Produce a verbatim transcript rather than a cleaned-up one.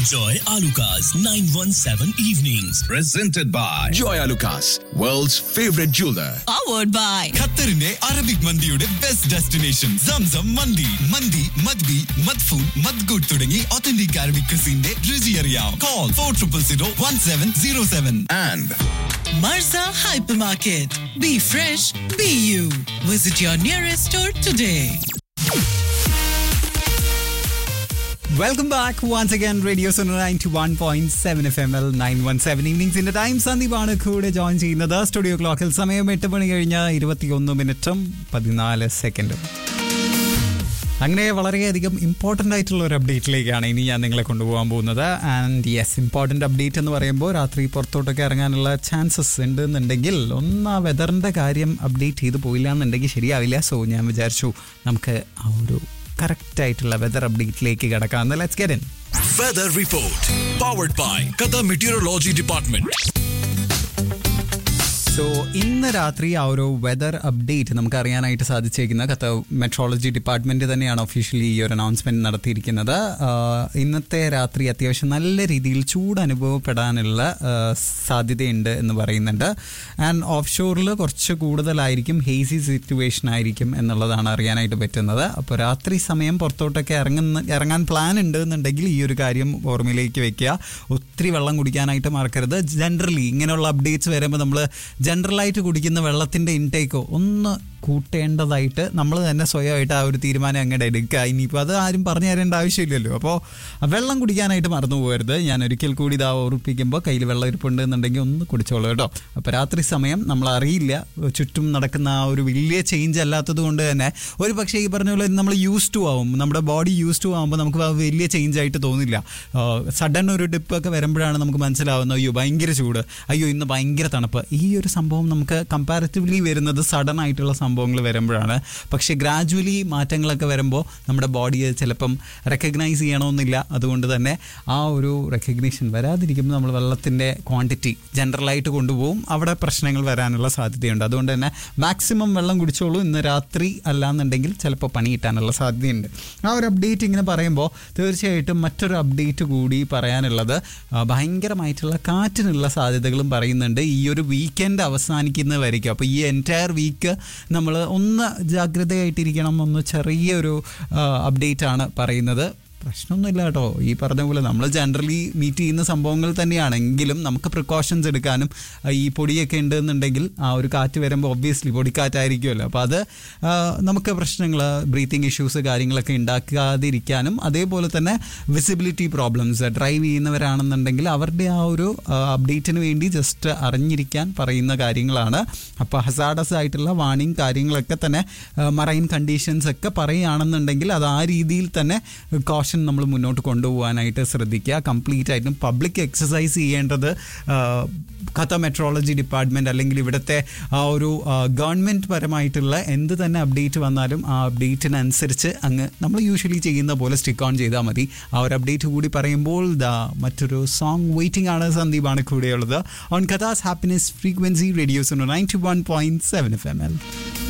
Enjoy Alucard's nine one seven evenings. Presented by Joy Alucas, world's favorite jeweler. Powered by ഖത്തറിന്റെ Arabic മന്തിയുടെ best destination Zamzam മന്തി. മന്തി മദ്ബി മദ്ഫൂൻ മദ്ഗൂട്ട് തുടങ്ങി authentic Arabic ക്രിസിന്റെ രുചി അറിയാം. Call four zero zero one seven zero seven. And Marza Hypermarket. Be fresh, be you. Visit your nearest store today. Welcome back once again. Radio Sonora ninety-one point seven F M L nine one seven evenings in the time. സന്ദീപാണ് കൂടെ join ചെയ്യുന്നത്. Studio ക്ലോക്കിൽ സമയം എട്ട് മണി കഴിഞ്ഞ ഇരുപത്തിയൊന്ന് മിനിറ്റും പതിനാല് സെക്കൻഡും. അങ്ങനെ വളരെയധികം ഇമ്പോർട്ടൻ്റ് ആയിട്ടുള്ള ഒരു അപ്ഡേറ്റിലേക്കാണ് ഇനി ഞാൻ നിങ്ങളെ കൊണ്ടുപോകാൻ പോകുന്നത്. ആൻഡ് യെസ്, ഇമ്പോർട്ടൻ്റ് അപ്ഡേറ്റ് എന്ന് പറയുമ്പോൾ രാത്രി പുറത്തോട്ടൊക്കെ ഇറങ്ങാനുള്ള ചാൻസസ് ഉണ്ടെന്നുണ്ടെങ്കിൽ ഒന്ന് ആ വെതറിൻ്റെ കാര്യം അപ്ഡേറ്റ് ചെയ്ത് പോയില്ല എന്നുണ്ടെങ്കിൽ ശരിയാവില്ല. സോ ഞാൻ വിചാരിച്ചു നമുക്ക് ആ ഒരു കറക്റ്റ് ആയിട്ടുള്ള വെതർ അപ്ഡേറ്റിലേക്ക് കിടക്കാം. Let's get in. Weather Report. Powered by Qatar Meteorology Department. So ഇന്ന് രാത്രി ആ ഒരു വെതർ അപ്ഡേറ്റ് നമുക്ക് അറിയാനായിട്ട് സാധിച്ചേക്കുന്ന ഖത്തർ മെട്രോളജി ഡിപ്പാർട്ട്മെൻറ്റ് തന്നെയാണ് ഒഫീഷ്യലി ഈ ഒരു അനൗൺസ്മെൻറ്റ് നടത്തിയിരിക്കുന്നത്. ഇന്നത്തെ രാത്രി അത്യാവശ്യം നല്ല രീതിയിൽ ചൂട് അനുഭവപ്പെടാനുള്ള സാധ്യതയുണ്ട് എന്ന് പറയുന്നുണ്ട്. ആൻഡ് ഓഫ് ഷോറിൽ കുറച്ച് കൂടുതലായിരിക്കും, ഹേസി സിറ്റുവേഷൻ ആയിരിക്കും എന്നുള്ളതാണ് അറിയാനായിട്ട് പറ്റുന്നത്. അപ്പോൾ രാത്രി സമയം പുറത്തോട്ടൊക്കെ ഇറങ്ങുന്ന ഇറങ്ങാൻ പ്ലാൻ ഉണ്ട് എന്നുണ്ടെങ്കിൽ ഈ ഒരു കാര്യം ഓർമ്മയിലേക്ക് വെക്കുക. ഒത്തിരി വെള്ളം കുടിക്കാനായിട്ട് മറക്കരുത്. ജനറലി ഇങ്ങനെയുള്ള അപ്ഡേറ്റ്സ് വരുമ്പോൾ നമ്മൾ ജനറലായിട്ട് കുടിക്കുന്ന വെള്ളത്തിൻ്റെ ഇൻടേക്കോ ഒന്ന് കൂട്ടേണ്ടതായിട്ട് നമ്മൾ തന്നെ സ്വയമായിട്ട് ആ ഒരു തീരുമാനം അങ്ങോട്ട് എടുക്കുക. ഇനിയിപ്പോൾ അത് ആരും പറഞ്ഞു തരേണ്ട ആവശ്യമില്ലല്ലോ. അപ്പോൾ വെള്ളം കുടിക്കാനായിട്ട് മറന്നു പോകരുത്. ഞാൻ ഒരിക്കൽ കൂടി ഇതാ ഓർപ്പിക്കുമ്പോൾ കയ്യിൽ വെള്ളം ഇരിപ്പുണ്ട് എന്നുണ്ടെങ്കിൽ ഒന്ന് കുടിച്ചോളൂ കേട്ടോ. അപ്പോൾ രാത്രി സമയം നമ്മൾ അറിയില്ല, ചുറ്റും നടക്കുന്ന ആ ഒരു വലിയ ചേഞ്ച് അല്ലാത്തത് കൊണ്ട് തന്നെ ഒരു പക്ഷേ ഈ പറഞ്ഞ പോലെ നമ്മൾ യൂസ് ടു ആവും, നമ്മുടെ ബോഡി യൂസ് ടു ആകുമ്പോൾ നമുക്ക് വലിയ ചേഞ്ച് ആയിട്ട് തോന്നില്ല. സഡൻ ഒരു ഡിപ്പൊക്കെ വരുമ്പോഴാണ് നമുക്ക് മനസ്സിലാവുന്നത് അയ്യോ ഭയങ്കര ചൂട്, അയ്യോ ഇന്ന് ഭയങ്കര തണുപ്പ്. ഈ ഒരു സംഭവം നമുക്ക് കമ്പാരിറ്റീവ്ലി വരുന്നത് സഡൻ ആയിട്ടുള്ള സംഭവങ്ങൾ വരുമ്പോഴാണ്. പക്ഷേ ഗ്രാജുവലി മാറ്റങ്ങളൊക്കെ വരുമ്പോൾ നമ്മുടെ ബോഡിയെ ചിലപ്പം റെക്കഗ്നൈസ് ചെയ്യണമെന്നില്ല. അതുകൊണ്ട് തന്നെ ആ ഒരു റെക്കഗ്നീഷൻ വരാതിരിക്കുമ്പോൾ നമ്മൾ വെള്ളത്തിൻ്റെ ക്വാണ്ടിറ്റി ജനറലായിട്ട് കൊണ്ടുപോകും, അവിടെ പ്രശ്നങ്ങൾ വരാനുള്ള സാധ്യതയുണ്ട്. അതുകൊണ്ട് തന്നെ മാക്സിമം വെള്ളം കുടിച്ചോളൂ. ഇന്ന് രാത്രി അല്ലാന്നുണ്ടെങ്കിൽ ചിലപ്പോൾ പണി കിട്ടാനുള്ള സാധ്യതയുണ്ട്. ആ ഒരു അപ്ഡേറ്റ് ഇങ്ങനെ പറയുമ്പോൾ തീർച്ചയായിട്ടും മറ്റൊരു അപ്ഡേറ്റ് കൂടി പറയാനുള്ളത്, ഭയങ്കരമായിട്ടുള്ള കാറ്റിനുള്ള സാധ്യതകളും പറയുന്നുണ്ട് ഈ ഒരു വീക്കെൻഡ് അവസാനിക്കുന്നവരേക്കും. അപ്പോൾ ഈ എൻറ്റയർ വീക്ക് നമ്മൾ ഒന്ന് ജാഗ്രതയായിട്ടിരിക്കണം. ഒന്ന് ചെറിയൊരു അപ്ഡേറ്റ് ആണ് പറയുന്നത്. പ്രശ്നമൊന്നുമില്ല കേട്ടോ. ഈ പറഞ്ഞ പോലെ നമ്മൾ ജനറലി മീറ്റ് ചെയ്യുന്ന സംഭവങ്ങൾ തന്നെയാണെങ്കിലും നമുക്ക് പ്രിക്കോഷൻസ് എടുക്കാനും, ഈ പൊടിയൊക്കെ ഉണ്ടെന്നുണ്ടെങ്കിൽ ആ ഒരു കാറ്റ് വരുമ്പോൾ ഒബ്വിയസ്ലി പൊടിക്കാറ്റായിരിക്കുമല്ലോ. അപ്പോൾ അത് നമുക്ക് പ്രശ്നങ്ങൾ, ബ്രീത്തിങ് ഇഷ്യൂസ് കാര്യങ്ങളൊക്കെ ഉണ്ടാക്കാതിരിക്കാനും, അതേപോലെ തന്നെ വിസിബിലിറ്റി പ്രോബ്ലംസ് ഡ്രൈവ് ചെയ്യുന്നവരാണെന്നുണ്ടെങ്കിൽ അവരുടെ ആ ഒരു അപ്ഡേറ്റിന് വേണ്ടി ജസ്റ്റ് അറിഞ്ഞിരിക്കാൻ പറയുന്ന കാര്യങ്ങളാണ്. അപ്പോൾ ഹസാഡസ് ആയിട്ടുള്ള വാണിംഗ് കാര്യങ്ങളൊക്കെ തന്നെ, മറൈൻ കണ്ടീഷൻസ് ഒക്കെ പറയുകയാണെന്നുണ്ടെങ്കിൽ അത് ആ രീതിയിൽ തന്നെ കോഷൻ നമ്മൾ മുന്നോട്ട് കൊണ്ടുപോകാനായിട്ട് ശ്രദ്ധിക്കുക. കംപ്ലീറ്റ് ആയിട്ടും പബ്ലിക് എക്സസൈസ് ചെയ്യേണ്ടത് ഖത്തർ മെട്രോളജി ഡിപ്പാർട്ട്മെൻറ്റ് അല്ലെങ്കിൽ ഇവിടുത്തെ ആ ഒരു ഗവൺമെൻറ് പരമായിട്ടുള്ള എന്ത് തന്നെ അപ്ഡേറ്റ് വന്നാലും ആ അപ്ഡേറ്റിനനുസരിച്ച് അങ്ങ് നമ്മൾ യൂഷ്വലി ചെയ്യുന്ന പോലെ സ്റ്റിക്ക് ഓൺ ചെയ്താൽ മതി. ആ ഒരു അപ്ഡേറ്റ് കൂടി പറയുമ്പോൾ ദാ മറ്റൊരു സോങ് വെയിറ്റിംഗ് ആണ്. സന്ദീപാണ് കൂടെയുള്ളത് on ഖത്താസ് happiness frequency radio Suno ninety one point seven F M L.